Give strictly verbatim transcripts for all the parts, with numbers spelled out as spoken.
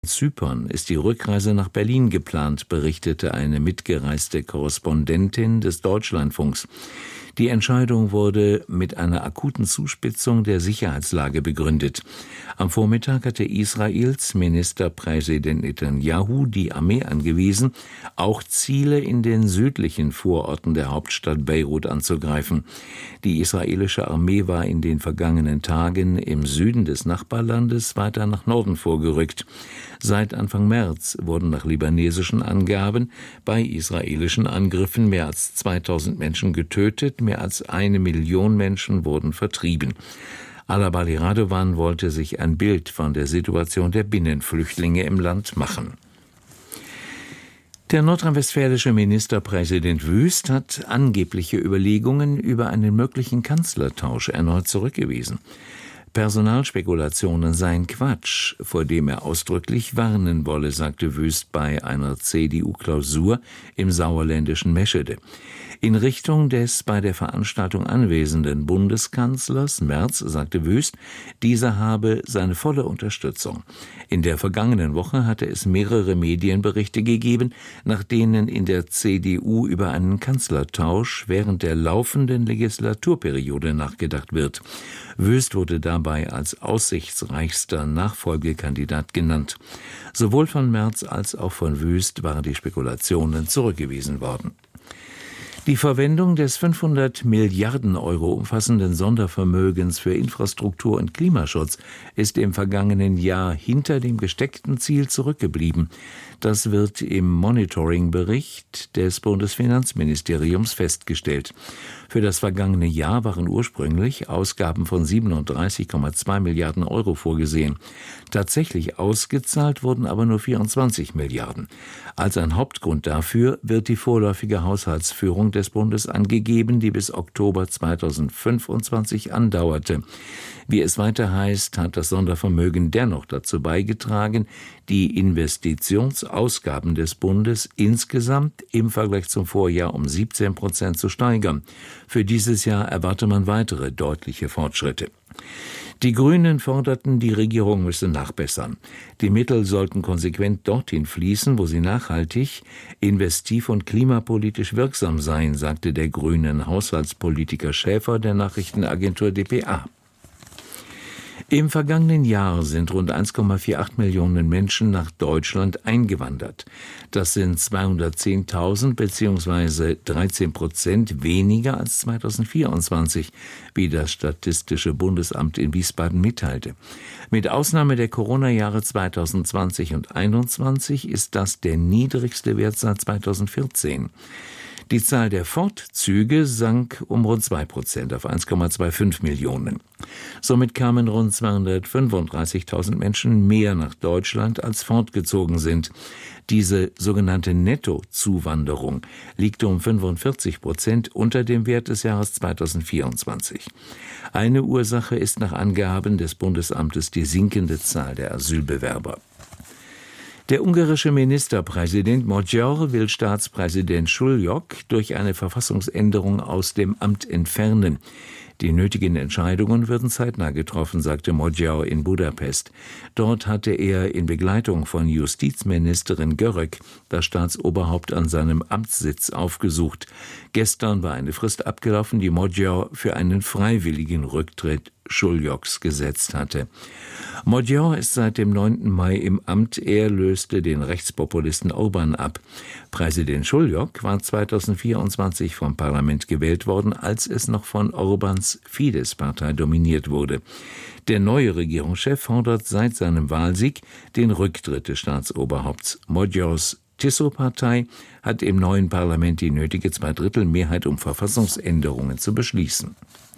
Zypern ist die Rückreise nach Berlin geplant, berichtete eine mitgereiste Korrespondentin des Deutschlandfunks. Die Entscheidung wurde mit einer akuten Zuspitzung der Sicherheitslage begründet. Am Vormittag hatte Israels Ministerpräsident Netanyahu die Armee angewiesen, auch Ziele in den südlichen Vororten der Hauptstadt Beirut anzugreifen. Die israelische Armee war in den vergangenen Tagen im Süden des Nachbarlandes weiter nach Norden vorgerückt. Seit Anfang März wurden nach libanesischen Angaben bei israelischen Angriffen mehr als zweitausend Menschen getötet, mehr als eine Million Menschen wurden vertrieben. Al-Abali Radovan wollte sich ein Bild von der Situation der Binnenflüchtlinge im Land machen. Der nordrhein-westfälische Ministerpräsident Wüst hat angebliche Überlegungen über einen möglichen Kanzlertausch erneut zurückgewiesen. Personalspekulationen seien Quatsch, vor dem er ausdrücklich warnen wolle, sagte Wüst bei einer C D U-Klausur im sauerländischen Meschede. In Richtung des bei der Veranstaltung anwesenden Bundeskanzlers Merz sagte Wüst, dieser habe seine volle Unterstützung. In der vergangenen Woche hatte es mehrere Medienberichte gegeben, nach denen in der C D U über einen Kanzlertausch während der laufenden Legislaturperiode nachgedacht wird. Wüst wurde dabei als aussichtsreichster Nachfolgekandidat genannt. Sowohl von Merz als auch von Wüst waren die Spekulationen zurückgewiesen worden. Die Verwendung des fünfhundert Milliarden Euro umfassenden Sondervermögens für Infrastruktur und Klimaschutz ist im vergangenen Jahr hinter dem gesteckten Ziel zurückgeblieben. Das wird im Monitoring-Bericht des Bundesfinanzministeriums festgestellt. Für das vergangene Jahr waren ursprünglich Ausgaben von siebenunddreißig Komma zwei Milliarden Euro vorgesehen. Tatsächlich ausgezahlt wurden aber nur vierundzwanzig Milliarden. Als ein Hauptgrund dafür wird die vorläufige Haushaltsführung des Bundes angegeben, die bis Oktober zweitausendfünfundzwanzig andauerte. Wie es weiter heißt, hat das Sondervermögen dennoch dazu beigetragen, die Investitionsausgaben des Bundes insgesamt im Vergleich zum Vorjahr um siebzehn Prozent zu steigern. Für dieses Jahr erwarte man weitere deutliche Fortschritte. Die Grünen forderten, die Regierung müsse nachbessern. Die Mittel sollten konsequent dorthin fließen, wo sie nachhaltig, investiv und klimapolitisch wirksam seien, sagte der grünen Haushaltspolitiker Schäfer der Nachrichtenagentur D P A. Im vergangenen Jahr sind rund eins Komma achtundvierzig Millionen Menschen nach Deutschland eingewandert. Das sind zweihundertzehntausend bzw. dreizehn Prozent weniger als zweitausendvierundzwanzig, wie das Statistische Bundesamt in Wiesbaden mitteilte. Mit Ausnahme der Corona-Jahre zweitausendzwanzig und einundzwanzig ist das der niedrigste Wert seit zweitausendvierzehn. Die Zahl der Fortzüge sank um rund zwei Prozent auf eins Komma fünfundzwanzig Millionen. Somit kamen rund zweihundertfünfunddreißigtausend Menschen mehr nach Deutschland, als fortgezogen sind. Diese sogenannte Nettozuwanderung liegt um fünfundvierzig Prozent unter dem Wert des Jahres zweitausendvierundzwanzig. Eine Ursache ist nach Angaben des Bundesamtes die sinkende Zahl der Asylbewerber. Der ungarische Ministerpräsident Magyar will Staatspräsident Schullyok durch eine Verfassungsänderung aus dem Amt entfernen. Die nötigen Entscheidungen würden zeitnah getroffen, sagte Magyar in Budapest. Dort hatte er in Begleitung von Justizministerin Görög das Staatsoberhaupt an seinem Amtssitz aufgesucht. Gestern war eine Frist abgelaufen, die Magyar für einen freiwilligen Rücktritt Schulyoks gesetzt hatte. Magyar ist seit dem neunten Mai im Amt. Er löste den Rechtspopulisten Orbán ab. Präsident Schullyok war zweitausendvierundzwanzig vom Parlament gewählt worden, als es noch von Orbáns Fidesz-Partei dominiert wurde. Der neue Regierungschef fordert seit seinem Wahlsieg den Rücktritt des Staatsoberhaupts. Magyars Tiso-Partei hat im neuen Parlament die nötige Zweidrittelmehrheit, um Verfassungsänderungen zu beschließen.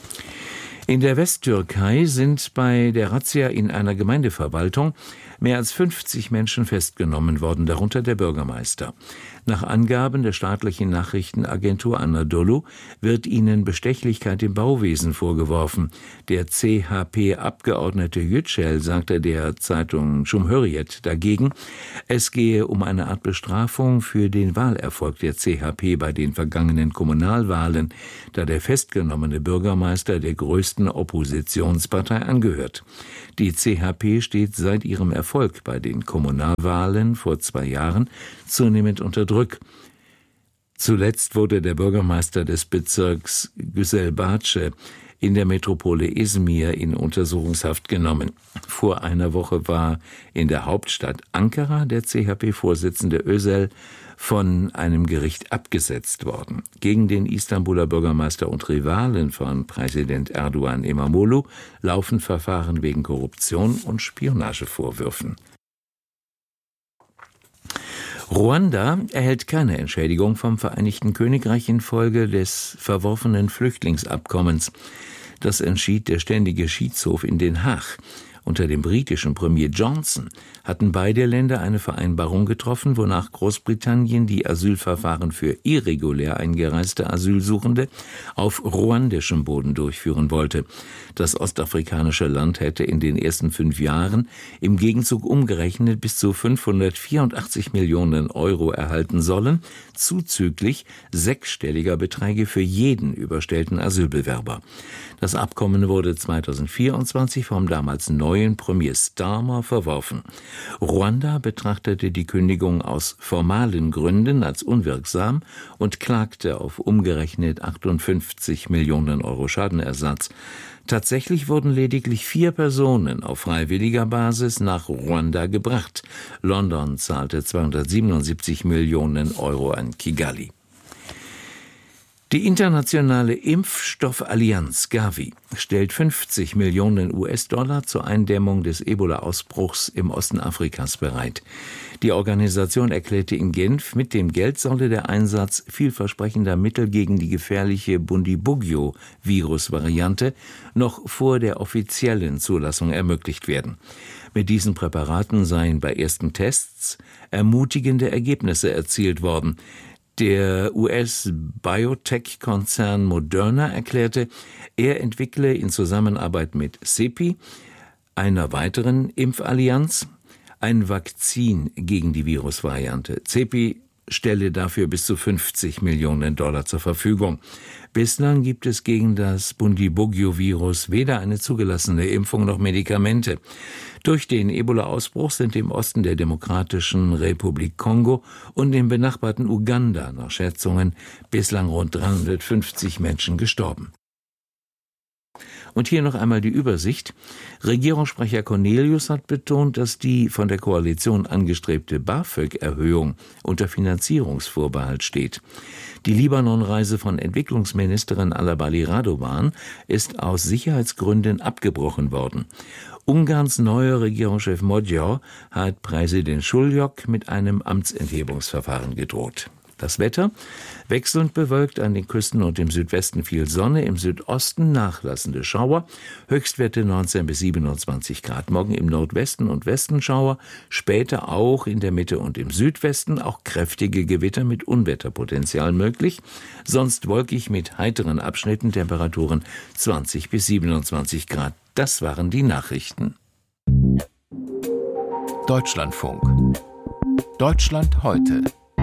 In der Westtürkei sind bei der Razzia in einer Gemeindeverwaltung mehr als fünfzig Menschen festgenommen worden, darunter der Bürgermeister. Nach Angaben der staatlichen Nachrichtenagentur Anadolu wird ihnen Bestechlichkeit im Bauwesen vorgeworfen. Der C H P-Abgeordnete Yücel sagte der Zeitung Cumhuriyet dagegen, es gehe um eine Art Bestrafung für den Wahlerfolg der C H P bei den vergangenen Kommunalwahlen, da der festgenommene Bürgermeister der größten größten Oppositionspartei angehört. Die C H P steht seit ihrem Erfolg bei den Kommunalwahlen vor zwei Jahren zunehmend unter Druck. Zuletzt wurde der Bürgermeister des Bezirks Güzelbahce in der Metropole Izmir in Untersuchungshaft genommen. Vor einer Woche war in der Hauptstadt Ankara der C H P-Vorsitzende Özel von einem Gericht abgesetzt worden. Gegen den Istanbuler Bürgermeister und Rivalen von Präsident Erdogan İmamoğlu laufen Verfahren wegen Korruption und Spionagevorwürfen. Ruanda erhält keine Entschädigung vom Vereinigten Königreich infolge des verworfenen Flüchtlingsabkommens. Das entschied der Ständige Schiedshof in Den Haag. Unter dem britischen Premier Johnson hatten beide Länder eine Vereinbarung getroffen, wonach Großbritannien die Asylverfahren für irregulär eingereiste Asylsuchende auf ruandischem Boden durchführen wollte. Das ostafrikanische Land hätte in den ersten fünf Jahren im Gegenzug umgerechnet bis zu fünfhundertvierundachtzig Millionen Euro erhalten sollen, zuzüglich sechsstelliger Beträge für jeden überstellten Asylbewerber. Das Abkommen wurde zweitausendvierundzwanzig vom damals neuen Premier Starmer verworfen. Ruanda betrachtete die Kündigung aus formalen Gründen als unwirksam und klagte auf umgerechnet achtundfünfzig Millionen Euro Schadenersatz. Tatsächlich wurden lediglich vier Personen auf freiwilliger Basis nach Ruanda gebracht. London zahlte zweihundertsiebenundsiebzig Millionen Euro an Kigali. Die internationale Impfstoffallianz Gavi stellt fünfzig Millionen U S-Dollar zur Eindämmung des Ebola-Ausbruchs im Osten Afrikas bereit. Die Organisation erklärte in Genf, mit dem Geld solle der Einsatz vielversprechender Mittel gegen die gefährliche Bundibugyo-Virus-Variante noch vor der offiziellen Zulassung ermöglicht werden. Mit diesen Präparaten seien bei ersten Tests ermutigende Ergebnisse erzielt worden. Der U S-Biotech-Konzern Moderna erklärte, er entwickle in Zusammenarbeit mit CEPI, einer weiteren Impfallianz, ein Vakzin gegen die Virusvariante. CEPI stelle dafür bis zu fünfzig Millionen Dollar zur Verfügung. Bislang gibt es gegen das Bundibugyo-Virus weder eine zugelassene Impfung noch Medikamente. Durch den Ebola-Ausbruch sind im Osten der Demokratischen Republik Kongo und im benachbarten Uganda nach Schätzungen bislang rund dreihundertfünfzig Menschen gestorben. Und hier noch einmal die Übersicht. Regierungssprecher Cornelius hat betont, dass die von der Koalition angestrebte BAföG-Erhöhung unter Finanzierungsvorbehalt steht. Die Libanon-Reise von Entwicklungsministerin Alabali Radovan ist aus Sicherheitsgründen abgebrochen worden. Ungarns neuer Regierungschef Magyar hat Präsident Schuljuk mit einem Amtsenthebungsverfahren gedroht. Das Wetter: wechselnd bewölkt, an den Küsten und im Südwesten viel Sonne, im Südosten nachlassende Schauer, Höchstwerte neunzehn bis siebenundzwanzig Grad. Morgen im Nordwesten und Westen Schauer, später auch in der Mitte und im Südwesten, auch kräftige Gewitter mit Unwetterpotenzial möglich, sonst wolkig mit heiteren Abschnitten, Temperaturen zwanzig bis siebenundzwanzig Grad. Das waren die Nachrichten. Deutschlandfunk. Deutschland heute.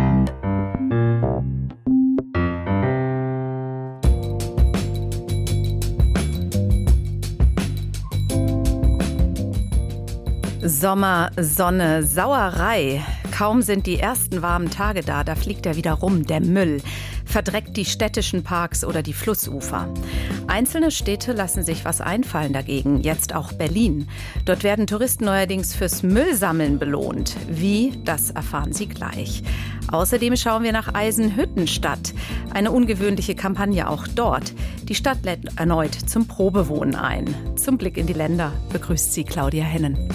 Sommer, Sonne, Sauerei. Kaum sind die ersten warmen Tage da, da fliegt er wieder rum, der Müll. Verdreckt die städtischen Parks oder die Flussufer. Einzelne Städte lassen sich was einfallen dagegen, jetzt auch Berlin. Dort werden Touristen neuerdings fürs Müllsammeln belohnt. Wie, das erfahren Sie gleich. Außerdem schauen wir nach Eisenhüttenstadt. Eine ungewöhnliche Kampagne auch dort. Die Stadt lädt erneut zum Probewohnen ein. Zum Blick in die Länder begrüßt sie Claudia Hennen.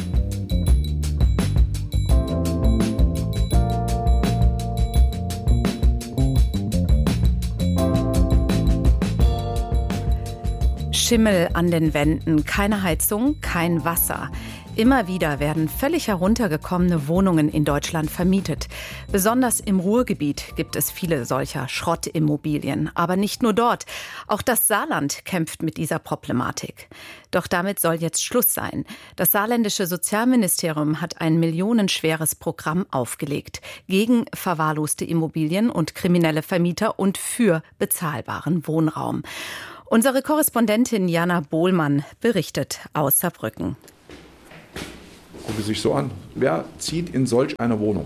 Schimmel an den Wänden, keine Heizung, kein Wasser. Immer wieder werden völlig heruntergekommene Wohnungen in Deutschland vermietet. Besonders im Ruhrgebiet gibt es viele solcher Schrottimmobilien. Aber nicht nur dort. Auch das Saarland kämpft mit dieser Problematik. Doch damit soll jetzt Schluss sein. Das saarländische Sozialministerium hat ein millionenschweres Programm aufgelegt. Gegen verwahrloste Immobilien und kriminelle Vermieter und für bezahlbaren Wohnraum. Unsere Korrespondentin Jana Bohlmann berichtet aus Saarbrücken. Gucke sich so an. Wer zieht in solch eine Wohnung?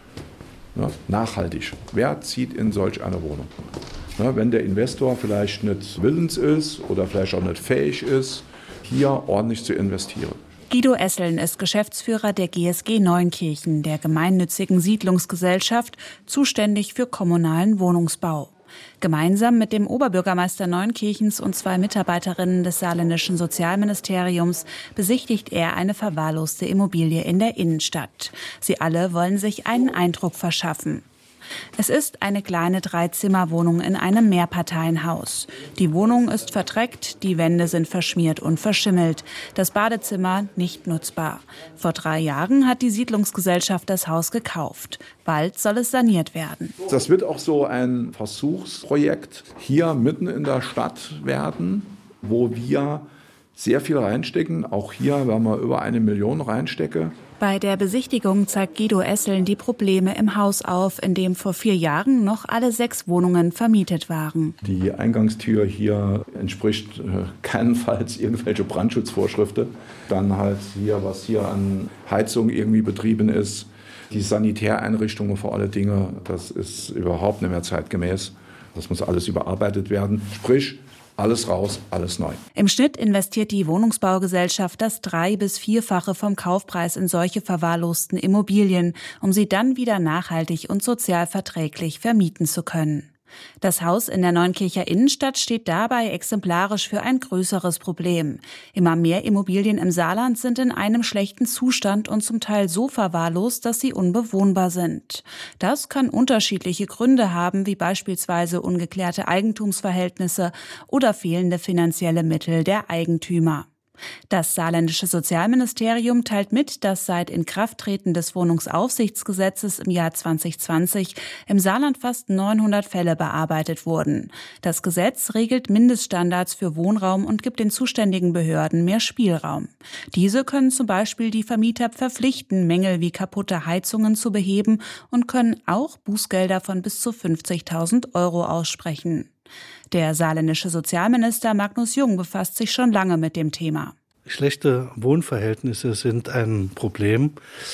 Ja, nachhaltig. Wer zieht in solch eine Wohnung? Ja, wenn der Investor vielleicht nicht willens ist oder vielleicht auch nicht fähig ist, hier ordentlich zu investieren. Guido Esseln ist Geschäftsführer der G S G Neunkirchen, der gemeinnützigen Siedlungsgesellschaft, zuständig für kommunalen Wohnungsbau. Gemeinsam mit dem Oberbürgermeister Neunkirchens und zwei Mitarbeiterinnen des saarländischen Sozialministeriums besichtigt er eine verwahrloste Immobilie in der Innenstadt. Sie alle wollen sich einen Eindruck verschaffen. Es ist eine kleine Dreizimmerwohnung in einem Mehrparteienhaus. Die Wohnung ist verdreckt, die Wände sind verschmiert und verschimmelt, das Badezimmer nicht nutzbar. Vor drei Jahren hat die Siedlungsgesellschaft das Haus gekauft. Bald soll es saniert werden. Das wird auch so ein Versuchsprojekt hier mitten in der Stadt werden, wo wir sehr viel reinstecken. Auch hier werden wir über eine Million reinstecken. Bei der Besichtigung zeigt Guido Esseln die Probleme im Haus auf, in dem vor vier Jahren noch alle sechs Wohnungen vermietet waren. Die Eingangstür hier entspricht äh, keinenfalls irgendwelche Brandschutzvorschriften. Dann halt hier, was hier an Heizung irgendwie betrieben ist. Die Sanitäreinrichtungen vor alle Dinge, das ist überhaupt nicht mehr zeitgemäß. Das muss alles überarbeitet werden. Sprich, alles raus, alles neu. Im Schnitt investiert die Wohnungsbaugesellschaft das drei- bis vierfache vom Kaufpreis in solche verwahrlosten Immobilien, um sie dann wieder nachhaltig und sozial verträglich vermieten zu können. Das Haus in der Neunkircher Innenstadt steht dabei exemplarisch für ein größeres Problem. Immer mehr Immobilien im Saarland sind in einem schlechten Zustand und zum Teil so verwahrlost, dass sie unbewohnbar sind. Das kann unterschiedliche Gründe haben, wie beispielsweise ungeklärte Eigentumsverhältnisse oder fehlende finanzielle Mittel der Eigentümer. Das saarländische Sozialministerium teilt mit, dass seit Inkrafttreten des Wohnungsaufsichtsgesetzes im Jahr zwanzig zwanzig im Saarland fast neunhundert Fälle bearbeitet wurden. Das Gesetz regelt Mindeststandards für Wohnraum und gibt den zuständigen Behörden mehr Spielraum. Diese können zum Beispiel die Vermieter verpflichten, Mängel wie kaputte Heizungen zu beheben und können auch Bußgelder von bis zu fünfzigtausend Euro aussprechen. Der saarländische Sozialminister Magnus Jung befasst sich schon lange mit dem Thema. Schlechte Wohnverhältnisse sind ein Problem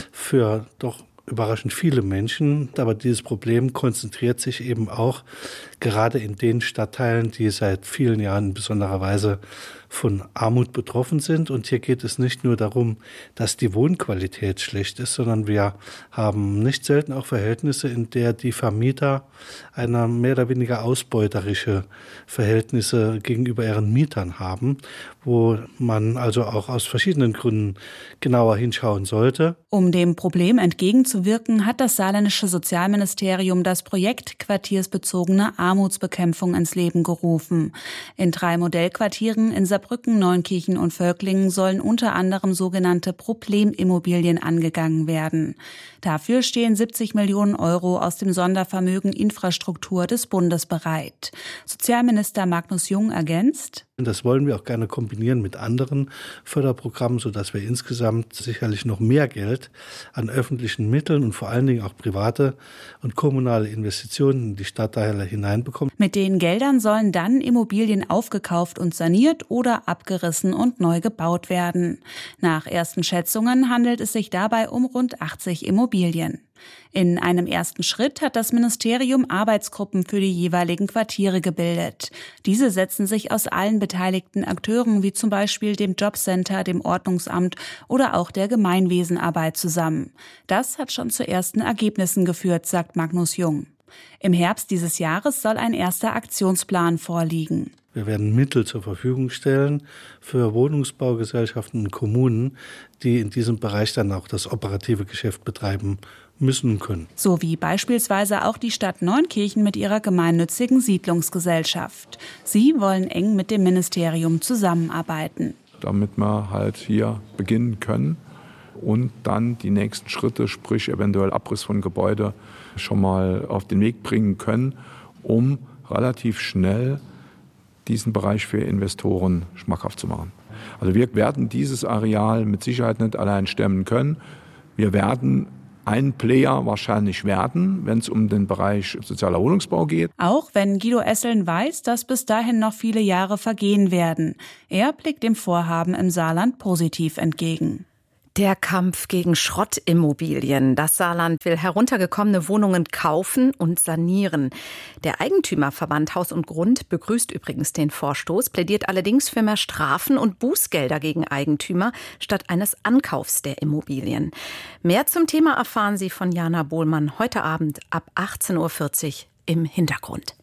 für doch überraschend viele Menschen. Aber dieses Problem konzentriert sich eben auch gerade in den Stadtteilen, die seit vielen Jahren in besonderer Weise von Armut betroffen sind. Und hier geht es nicht nur darum, dass die Wohnqualität schlecht ist, sondern wir haben nicht selten auch Verhältnisse, in der die Vermieter eine mehr oder weniger ausbeuterische Verhältnisse gegenüber ihren Mietern haben, wo man also auch aus verschiedenen Gründen genauer hinschauen sollte. Um dem Problem entgegenzuwirken, hat das saarländische Sozialministerium das Projekt Quartiersbezogene Armutsbekämpfung ins Leben gerufen. In drei Modellquartieren in Saarbrücken, Neunkirchen und Völklingen sollen unter anderem sogenannte Problemimmobilien angegangen werden. Dafür stehen siebzig Millionen Euro aus dem Sondervermögen Infrastruktur des Bundes bereit. Sozialminister Magnus Jung ergänzt: Das wollen wir auch gerne kombinieren mit anderen Förderprogrammen, sodass wir insgesamt sicherlich noch mehr Geld an öffentlichen Mitteln und vor allen Dingen auch private und kommunale Investitionen in die Stadtteile hineinbekommen. Mit den Geldern sollen dann Immobilien aufgekauft und saniert oder abgerissen und neu gebaut werden. Nach ersten Schätzungen handelt es sich dabei um rund achtzig Immobilien. In einem ersten Schritt hat das Ministerium Arbeitsgruppen für die jeweiligen Quartiere gebildet. Diese setzen sich aus allen beteiligten Akteuren wie zum Beispiel dem Jobcenter, dem Ordnungsamt oder auch der Gemeinwesenarbeit zusammen. Das hat schon zu ersten Ergebnissen geführt, sagt Magnus Jung. Im Herbst dieses Jahres soll ein erster Aktionsplan vorliegen. Wir werden Mittel zur Verfügung stellen für Wohnungsbaugesellschaften und Kommunen, die in diesem Bereich dann auch das operative Geschäft betreiben müssen und können. So wie beispielsweise auch die Stadt Neunkirchen mit ihrer gemeinnützigen Siedlungsgesellschaft. Sie wollen eng mit dem Ministerium zusammenarbeiten. Damit wir halt hier beginnen können und dann die nächsten Schritte, sprich eventuell Abriss von Gebäude, schon mal auf den Weg bringen können, um relativ schnell diesen Bereich für Investoren schmackhaft zu machen. Also wir werden dieses Areal mit Sicherheit nicht allein stemmen können. Wir werden ein Player wahrscheinlich werden, wenn es um den Bereich sozialer Wohnungsbau geht. Auch wenn Guido Esseln weiß, dass bis dahin noch viele Jahre vergehen werden. Er blickt dem Vorhaben im Saarland positiv entgegen. Der Kampf gegen Schrottimmobilien. Das Saarland will heruntergekommene Wohnungen kaufen und sanieren. Der Eigentümerverband Haus und Grund begrüßt übrigens den Vorstoß, plädiert allerdings für mehr Strafen und Bußgelder gegen Eigentümer statt eines Ankaufs der Immobilien. Mehr zum Thema erfahren Sie von Jana Bohlmann heute Abend ab achtzehn Uhr vierzig im Hintergrund.